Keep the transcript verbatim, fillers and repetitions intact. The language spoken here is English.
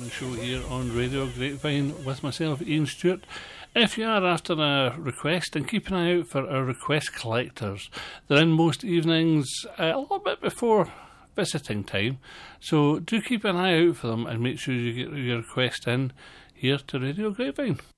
Morning Show here on Radio Grapevine with myself, Ian Stewart. If you are after a request, then keep an eye out for our request collectors. They're in most evenings uh, a little bit before visiting time, so do keep an eye out for them and make sure you get your request in here to Radio Grapevine.